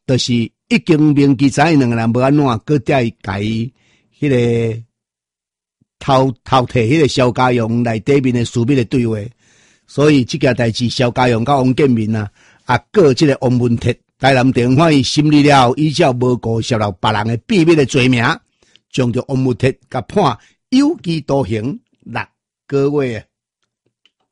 就是已经明记知两个人无安怎，搁再甲伊迄个偷摕迄个萧家勇内底面的私密的对话，所以即件代志萧家勇甲王建民啊，告即个王文铁。台南地方法院审理了后，依照无顾泄露别人的秘密的罪名，将着王文铁甲判有期徒刑6个月。